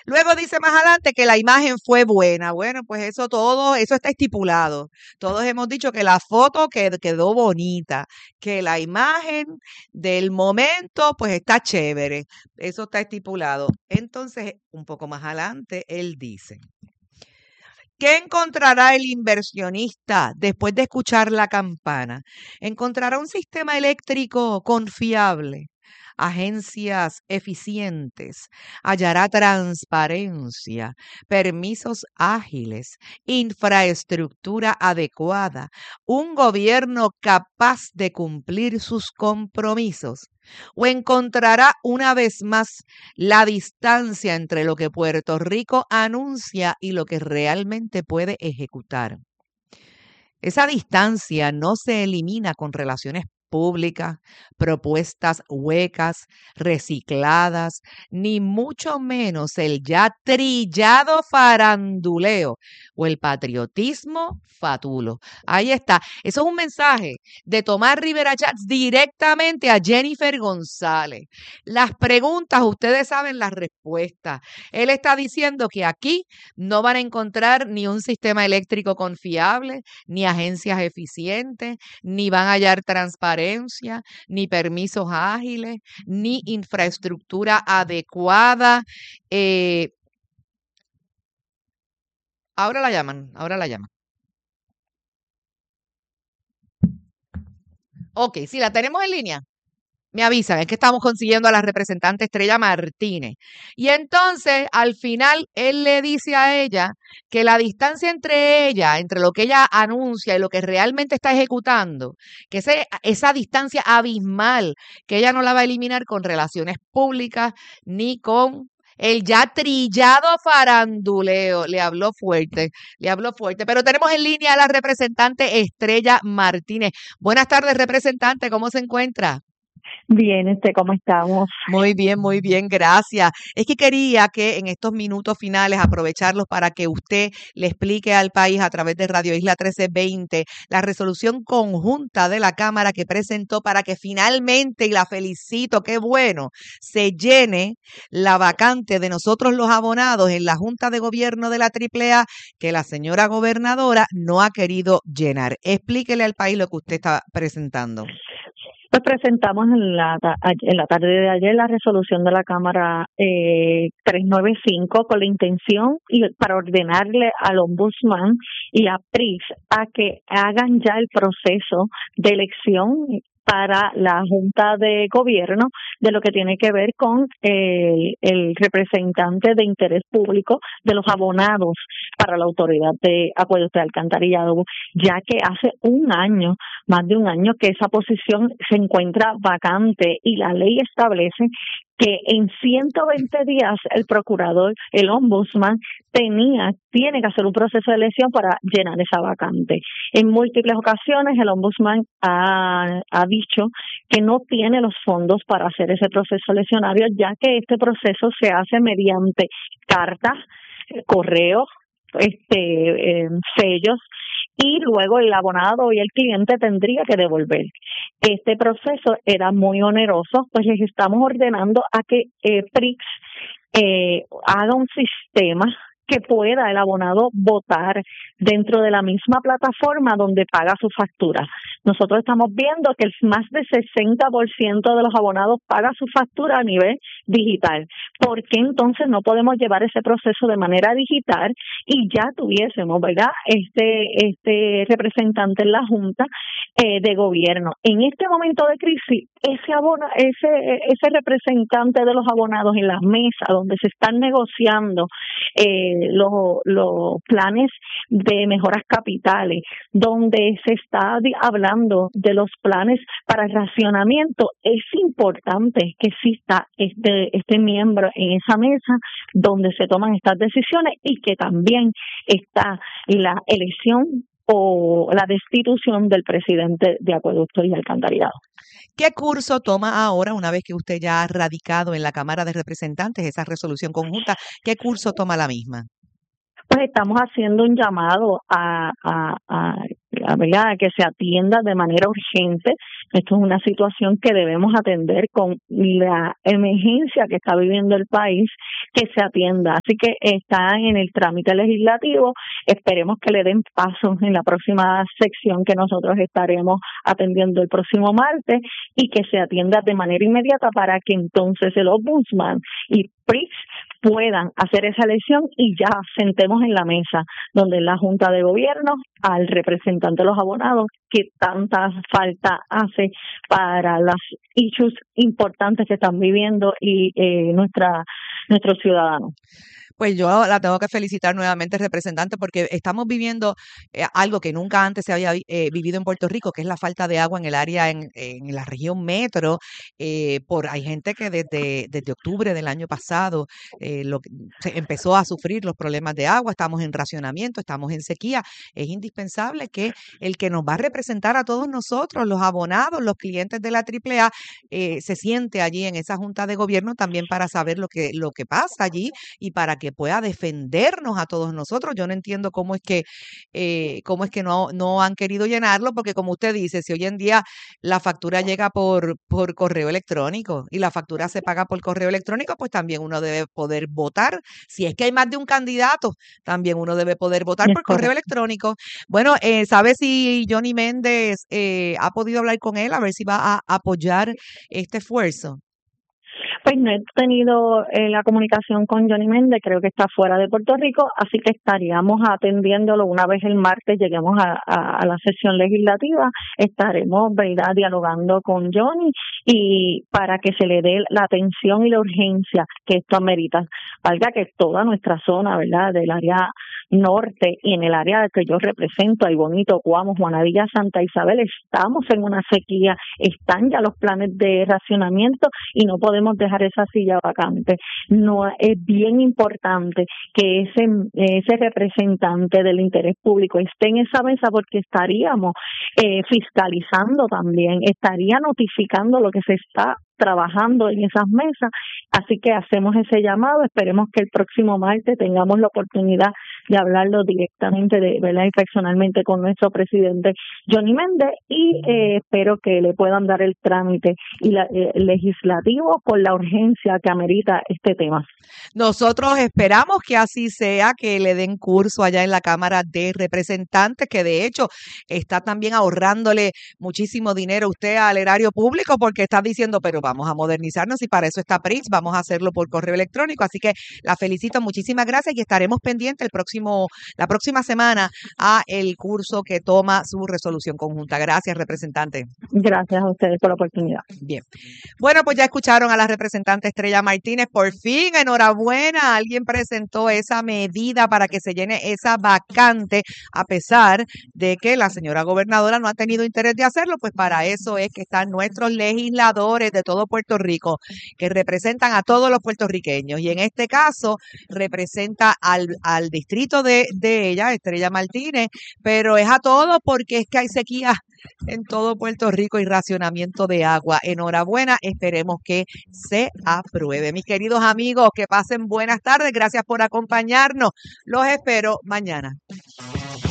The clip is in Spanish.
Luego dice más adelante que la imagen fue buena. Bueno, pues eso está estipulado. Todos hemos dicho que la foto quedó bonita, que la imagen del momento pues está chévere. Eso está estipulado. Entonces, un poco más adelante, él dice, ¿qué encontrará el inversionista después de escuchar la campana? Encontrará un sistema eléctrico confiable, agencias eficientes, hallará transparencia, permisos ágiles, infraestructura adecuada, un gobierno capaz de cumplir sus compromisos. ¿O encontrará una vez más la distancia entre lo que Puerto Rico anuncia y lo que realmente puede ejecutar? Esa distancia no se elimina con relaciones públicas, propuestas huecas, recicladas, ni mucho menos el ya trillado faranduleo o el patriotismo fatulo. Ahí está. Eso es un mensaje de Tomás Rivera Chats directamente a Jennifer González. Las preguntas, ustedes saben las respuestas. Él está diciendo que aquí no van a encontrar ni un sistema eléctrico confiable, ni agencias eficientes, ni van a hallar transparencia, ni permisos ágiles, ni infraestructura adecuada. Eh, ahora la llaman. Ok, si la tenemos en línea. Me avisan, es que estamos consiguiendo a la representante Estrella Martínez. Y entonces, al final, él le dice a ella que la distancia entre ella, entre lo que ella anuncia y lo que realmente está ejecutando, que esa distancia abismal, que ella no la va a eliminar con relaciones públicas ni con el ya trillado faranduleo. Le habló fuerte, le habló fuerte. Pero tenemos en línea a la representante Estrella Martínez. Buenas tardes, representante, ¿cómo se encuentra? Bien, ¿cómo estamos? Muy bien, gracias. Es que quería que en estos minutos finales aprovecharlos para que usted le explique al país a través de Radio Isla 1320 la resolución conjunta de la Cámara que presentó para que finalmente, y la felicito, qué bueno, se llene la vacante de nosotros los abonados en la Junta de Gobierno de la AAA que la señora gobernadora no ha querido llenar. Explíquele al país lo que usted está presentando. Pues presentamos en la tarde de ayer la resolución de la Cámara 395 con la intención y para ordenarle al Ombudsman y a PRIS a que hagan ya el proceso de elección para la Junta de Gobierno de lo que tiene que ver con el representante de interés público de los abonados para la Autoridad de Acueducto y Alcantarillado, ya que hace un año, más de un año, que esa posición se encuentra vacante y la ley establece que en 120 días el procurador, el ombudsman, tiene que hacer un proceso de elección para llenar esa vacante. En múltiples ocasiones el ombudsman ha dicho que no tiene los fondos para hacer ese proceso eleccionario, ya que este proceso se hace mediante cartas, correos, sellos, y luego el abonado y el cliente tendría que devolver. Este proceso era muy oneroso, pues les estamos ordenando a que PRIX haga un sistema que pueda el abonado votar dentro de la misma plataforma donde paga su factura. Nosotros estamos viendo que el más de 60% de los abonados paga su factura a nivel digital. ¿Por qué entonces no podemos llevar ese proceso de manera digital y ya tuviésemos, ¿verdad?, este representante en la Junta de Gobierno? En este momento de crisis, ese representante de los abonados en la mesa donde se están negociando los planes de mejoras capitales, donde se está hablando de los planes para el racionamiento, es importante que exista este miembro en esa mesa donde se toman estas decisiones y que también está la elección o la destitución del presidente de Acueducto y Alcantarillado. ¿Qué curso toma ahora, una vez que usted ya ha radicado en la Cámara de Representantes esa resolución conjunta? ¿Qué curso toma la misma? Pues estamos haciendo un llamado a ¿verdad? Que se atienda de manera urgente. Esto es una situación que debemos atender con la emergencia que está viviendo el país, que se atienda. Así que está en el trámite legislativo. Esperemos que le den paso en la próxima sección que nosotros estaremos atendiendo el próximo martes y que se atienda de manera inmediata para que entonces el Ombudsman y PRIX puedan hacer esa elección y ya sentemos en la mesa donde la Junta de Gobierno al representante de los abonados que tanta falta hace para las issues importantes que están viviendo y nuestros ciudadanos. Pues yo la tengo que felicitar nuevamente, representante, porque estamos viviendo algo que nunca antes se había vivido en Puerto Rico, que es la falta de agua en el área, en la región metro. Hay gente que desde octubre del año pasado se empezó a sufrir los problemas de agua, estamos en racionamiento, estamos en sequía. Es indispensable que el que nos va a representar a todos nosotros, los abonados, los clientes de la AAA, se siente allí en esa junta de gobierno también para saber lo que pasa allí y para que pueda defendernos a todos nosotros. Yo no entiendo cómo es que no han querido llenarlo, porque como usted dice, si hoy en día la factura llega por correo electrónico y la factura se paga por correo electrónico, pues también uno debe poder votar. Si es que hay más de un candidato, también uno debe poder votar Es por correo correcto. electrónico. Bueno, ¿sabe si Johnny Méndez ha podido hablar con él a ver si va a apoyar este esfuerzo? Pues no he tenido la comunicación con Johnny Méndez, creo que está fuera de Puerto Rico, así que estaríamos atendiéndolo una vez el martes lleguemos a la sesión legislativa, estaremos, ¿verdad?, dialogando con Johnny y para que se le dé la atención y la urgencia que esto amerita. Valga que toda nuestra zona, ¿verdad?, del área norte y en el área que yo represento, ahí Bonito, Cuamo, Juanadilla, Santa Isabel, estamos en una sequía, están ya los planes de racionamiento y no podemos dejar esa silla vacante. No, es bien importante que ese representante del interés público esté en esa mesa porque estaríamos fiscalizando también, estaría notificando lo que se está trabajando en esas mesas, así que hacemos ese llamado, esperemos que el próximo martes tengamos la oportunidad de hablarlo directamente, ¿verdad?, y personalmente con nuestro presidente Johnny Méndez y espero que le puedan dar el trámite y legislativo por la urgencia que amerita este tema. Nosotros esperamos que así sea, que le den curso allá en la Cámara de Representantes, que de hecho está también ahorrándole muchísimo dinero usted al erario público porque está diciendo, pero vamos a modernizarnos y para eso está PRIX, vamos a hacerlo por correo electrónico. Así que la felicito, muchísimas gracias y estaremos pendientes la próxima semana a el curso que toma su resolución conjunta. Gracias, representante. Gracias a ustedes por la oportunidad. Bien. Bueno, pues ya escucharon a la representante Estrella Martínez. Por fin, enhorabuena, alguien presentó esa medida para que se llene esa vacante, a pesar de que la señora gobernadora no ha tenido interés de hacerlo, pues para eso es que están nuestros legisladores de todo Puerto Rico, que representan a todos los puertorriqueños. Y en este caso, representa al distrito de ella, Estrella Martínez, pero es a todos porque es que hay sequía en todo Puerto Rico y racionamiento de agua. Enhorabuena, esperemos que se apruebe. Mis queridos amigos, que pasen buenas tardes. Gracias por acompañarnos. Los espero mañana.